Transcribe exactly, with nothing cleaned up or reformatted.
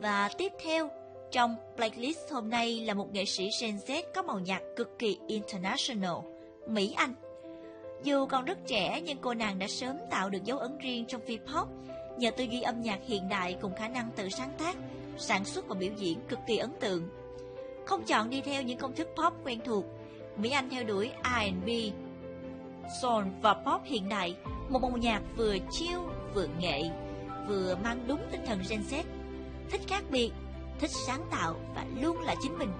Và tiếp theo, trong playlist hôm nay là một nghệ sĩ Gen Z có màu nhạc cực kỳ international, Mỹ Anh. Dù còn rất trẻ nhưng cô nàng đã sớm tạo được dấu ấn riêng trong phim pop nhờ tư duy âm nhạc hiện đại cùng khả năng tự sáng tác, sản xuất và biểu diễn cực kỳ ấn tượng. Không chọn đi theo những công thức pop quen thuộc, Mỹ Anh theo đuổi R and B, soul và pop hiện đại, một màu nhạc vừa chill, vừa nghệ, vừa mang đúng tinh thần Gen Z, thích khác biệt, thích sáng tạo và luôn là chính mình.